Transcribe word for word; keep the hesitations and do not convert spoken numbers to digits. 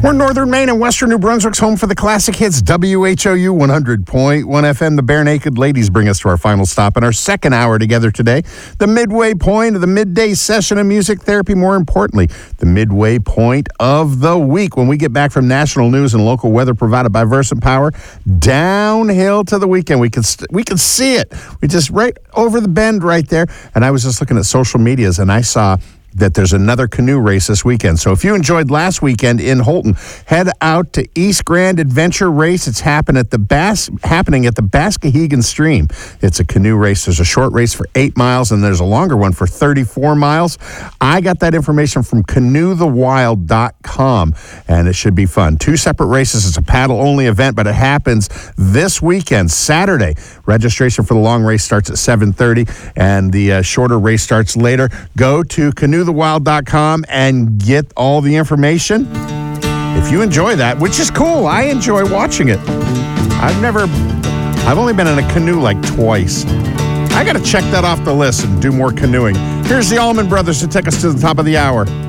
We're Northern Maine and Western New Brunswick's home for the classic hits. W H O U one hundred point one F M. The Bare Naked Ladies bring us to our final stop in our second hour together today. The midway point of the midday session of music therapy. More importantly, the midway point of the week when we get back from national news and local weather provided by Versant Power. Downhill to the weekend. We can st- we can see it. We just right over the bend right there. And I was just looking at social medias and I saw that there's another canoe race this weekend. So if you enjoyed last weekend in Holton, head out to East Grand Adventure Race. It's happen at the Bas- happening at the Bascahegan Stream. It's a canoe race. There's a short race for eight miles, and there's a longer one for thirty-four miles. I got that information from canoe the wild dot com, and it should be fun. Two separate races. It's a paddle-only event, but it happens this weekend, Saturday. Registration for the long race starts at seven thirty, and the uh, shorter race starts later. Go to canoe the wild dot com and get all the information. If you enjoy that, which is cool, I enjoy watching it. I've never, I've only been in a canoe like twice. I got to check that off the list and do more canoeing. Here's the Allman Brothers to take us to the top of the hour.